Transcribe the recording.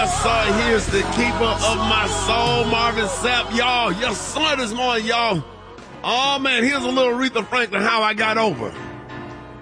Yes, sir. Here's the keeper of my soul, Marvin Sapp. Y'all, yes, sir, this morning, y'all. Oh, man, here's a little Aretha Franklin, How I Got Over.